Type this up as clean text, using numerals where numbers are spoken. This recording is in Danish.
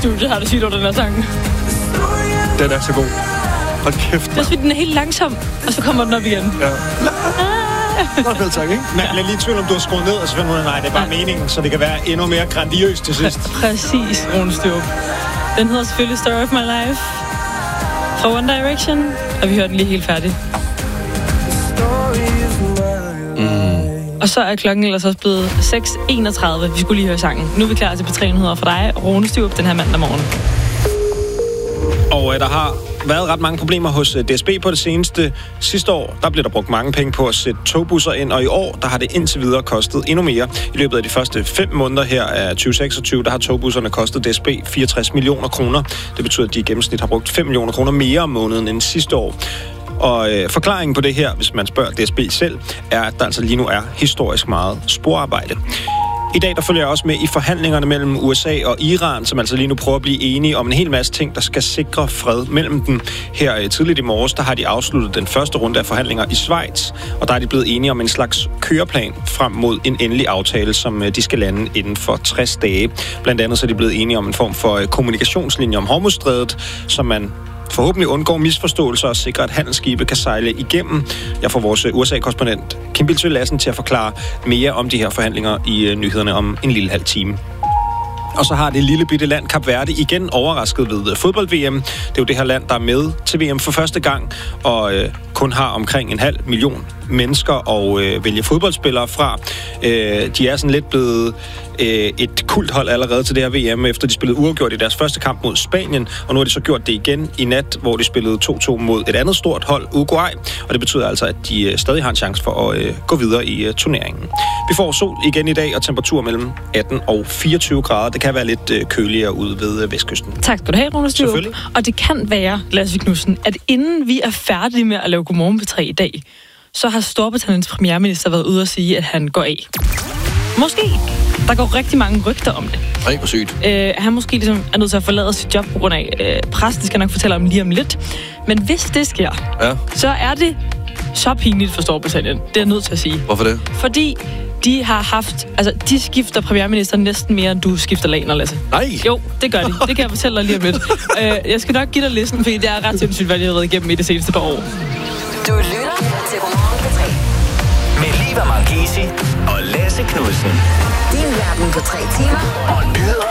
studiet har det sygt over den her sang. Den er så god. Hold kæft, Det er fordi, den er helt langsom, og så kommer den op igen. Ja. Godt vel tak, ikke? Man bliver lige i tvivl, om du har skruet ned, og så finder du ud af, nej, det er bare meningen, så det kan være endnu mere grandiøst til sidst. Præcis, Rune Styrup. Den hedder selvfølgelig Story of My Life fra One Direction, og vi hører den lige helt færdig. Og så er klokken ellers også blevet 6:31. Vi skulle lige høre sangen. Nu er vi klar til P3-nyheder for dig, Rune Styrup, den her mandag morgen. Og der har været ret mange problemer hos DSB på det seneste. Sidste år, der blev der brugt mange penge på at sætte togbusser ind, og i år, der har det indtil videre kostet endnu mere. I løbet af de første 5 måneder her af 2026, der har togbusserne kostet DSB 64 millioner kroner. Det betyder, at de i gennemsnit har brugt 5 millioner kroner mere om måneden end sidste år. Og forklaringen på det her, hvis man spørger DSB selv, er, at der altså lige nu er historisk meget sporarbejde. I dag der følger jeg også med i forhandlingerne mellem USA og Iran, som altså lige nu prøver at blive enige om en hel masse ting, der skal sikre fred mellem dem. Her tidligt i morges, der har de afsluttet den første runde af forhandlinger i Schweiz, og der er de blevet enige om en slags køreplan frem mod en endelig aftale, som de skal lande inden for 60 dage. Blandt andet så er de blevet enige om en form for kommunikationslinje om Hormuzstrædet, som man forhåbentlig undgår misforståelser og sikrer, at handelsskibe kan sejle igennem. Jeg får vores USA-korrespondent Kim Bilsøe Lassen til at forklare mere om de her forhandlinger i nyhederne om en lille halv time. Og så har det lille bitte land Kap Verde igen overrasket ved fodbold-VM. Det er jo det her land, der er med til VM for første gang, og kun har omkring 0,5 million mennesker at vælge fodboldspillere fra. De er sådan lidt blevet et kulthold allerede til det her VM, efter de spillede uafgjort i deres første kamp mod Spanien, og nu har de så gjort det igen i nat, hvor de spillede 2-2 mod et andet stort hold, Uruguay, og det betyder altså, at de stadig har en chance for at gå videre i turneringen. Vi får sol igen i dag, og temperatur mellem 18 og 24 grader. Det kan være lidt køligere ude ved vestkysten. Tak skal du have, Rune Styrup. Og det kan være, Lasse Knudsen, at inden vi er færdige med at lave Godmorgen P3 i dag, så har Storbritanniens premierminister været ude og sige, at han går af. Måske. Der går rigtig mange rygter om det. Ej, hvor sygt. Han måske ligesom er nødt til at forlade sit job på grund af pres. Det skal jeg nok fortælle om lige om lidt. Men hvis det sker, så er det så pinligt for Storbritannien. Det er jeg nødt til at sige. Hvorfor det? Fordi de har haft... Altså, de skifter premierminister næsten mere, end du skifter laner, Lasse. Nej! Jo, det gør de. Det kan jeg fortælle dig lige om lidt. Jeg skal nok give dig listen, fordi det er ret sindssygt, hvad de har været igennem i det seneste par år. Du lytter til Godmorgen P3 med Liva Marchesi og Lasse Knudsen. Din verden på 3 timer og nyheder